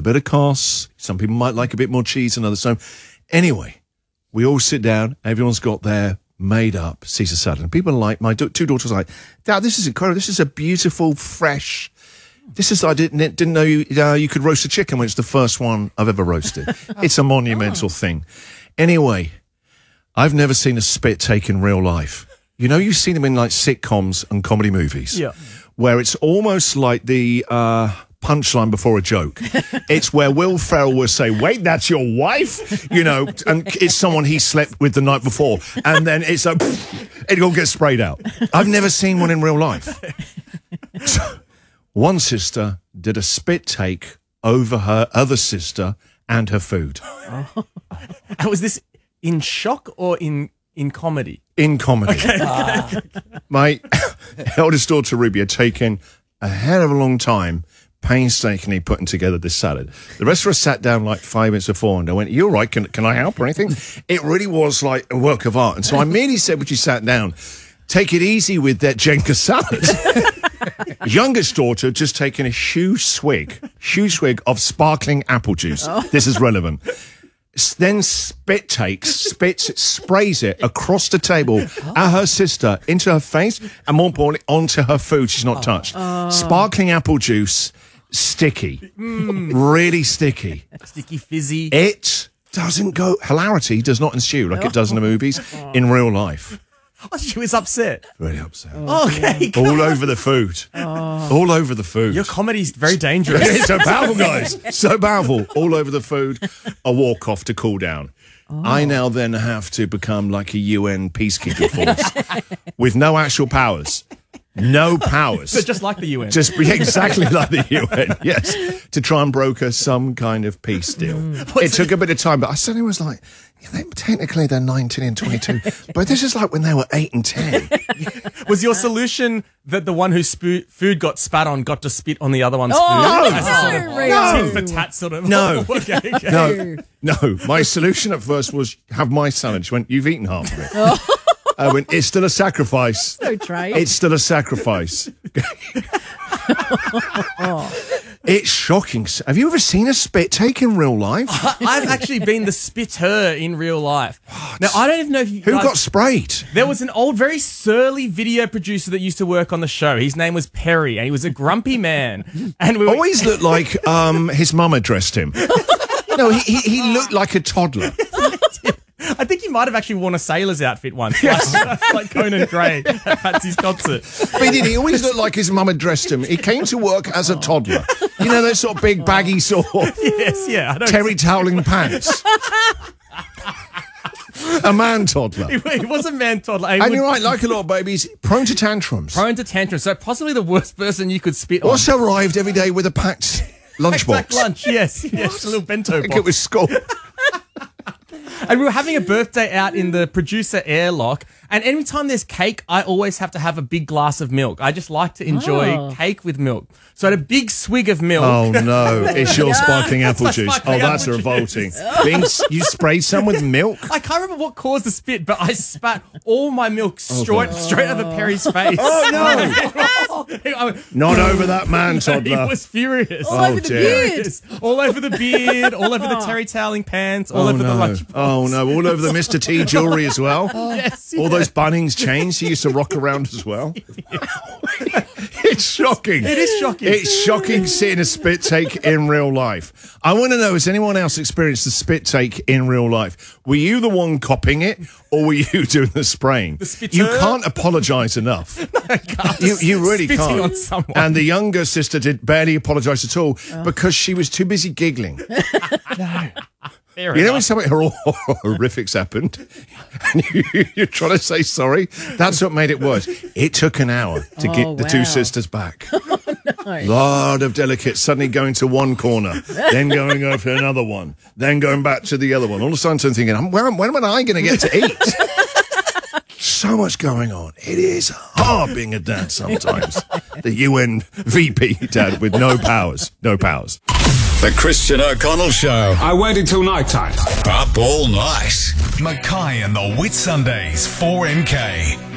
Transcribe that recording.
bit of cos. Some people might like a bit more cheese than others. So anyway, we all sit down. Everyone's got their made up Caesar salad. And people are like, my two daughters are like, Dad, this is incredible. This is a beautiful, fresh... This is, I didn't know you could roast a chicken when it's the first one I've ever roasted. It's a monumental thing. Anyway, I've never seen a spit take in real life. You know, you've seen them in like sitcoms and comedy movies. Yeah. Where it's almost like the punchline before a joke. It's where Will Ferrell will say, wait, that's your wife? You know, and it's someone he slept with the night before. And then it's like, it all gets sprayed out. I've never seen one in real life. So, one sister did a spit take over her other sister and her food. Oh. Was this in shock or in comedy? In comedy. Okay. My eldest daughter, Ruby, had taken a hell of a long time painstakingly putting together this salad. The rest of us sat down like 5 minutes before and I went, you all right? Can I help or anything? It really was like a work of art. And so I merely said when she sat down, take it easy with that Jenga salad. Youngest daughter just taken a huge swig of sparkling apple juice. Oh. This is relevant. Then spits it, sprays it across the table at her sister, into her face, and more importantly, onto her food she's not touched. Sparkling apple juice, sticky. Really sticky. Sticky, fizzy. It doesn't go... Hilarity does not ensue like it does in the movies in real life. Oh, she was upset. Really upset. Okay. All over the food. All over the food. Your comedy's very dangerous. It's so powerful, guys. So powerful. All over the food. A walk off to cool down. I now then have to become like a UN peacekeeping force with no actual powers. No powers. So just like the UN. Just exactly like the UN, yes. To try and broker some kind of peace deal. It took a bit of time, but I suddenly was like, technically they're 19 and 22, but this is like when they were 8 and 10. Was your solution that the one whose food got spat on got to spit on the other one's food? No. As a sort of tit for tat sort of... No. Okay. No. My solution at first was have my salad. She went, you've eaten half of it. I went, it's still a sacrifice. So trade. It's still a sacrifice. It's shocking. Have you ever seen a spit take in real life? I've actually been the spitter in real life. What? Now, I don't even know if you Who got sprayed? There was an old, very surly video producer that used to work on the show. His name was Perry, and he was a grumpy man. And we always looked like his mum had dressed him. No, he looked like a toddler. I think he might have actually worn a sailor's outfit once, like Conan Gray at Patsy's concert. But he did. He always looked like his mum had dressed him. He came to work as a toddler. You know, those sort of big, baggy sort of terry toweling pants. A man toddler. He was a man toddler. And you're right, like a lot of babies, prone to tantrums. So possibly the worst person you could spit on. Also arrived every day with a packed lunchbox. Packed lunch, yes. A little bento box. I think it was school. And we were having a birthday out in the producer airlock, and every time there's cake, I always have to have a big glass of milk. I just like to enjoy cake with milk. So I had a big swig of milk. Oh, no. It's your sparkling apple juice. Sparkling that's revolting. You sprayed some with milk? I can't remember what caused the spit, but I spat all my milk straight over Perry's face. Oh, no. Not over that man, toddler. He was furious. All over the beard. All over the beard, all over the terry toweling pants, all over the lunchbox. Oh, no. All over the Mr. T jewellery as well. Yes. All those Bunnings chains he used to rock around as well. It's shocking. It is shocking. It's shocking seeing a spit take in real life. I want to know, has anyone else experienced a spit take in real life? Were you the one copying it, or were you doing the spraying? You can't apologise enough. No, I can't. You really Spitting can't. on someone. And the younger sister did barely apologise at all because she was too busy giggling. No. You know when something horrific's happened and you're trying to say sorry? That's what made it worse. It took an hour to get the two sisters back. Lot of delicates suddenly going to one corner, then going over to another one, then going back to the other one. All of a sudden I'm thinking, when am I going to get to eat? So much going on. It is hard being a dad sometimes. The UN VP dad with no powers. No powers. The Christian O'Connell Show. I waited till night time. Up all night. Mackay and the Whitsundays, 4MK.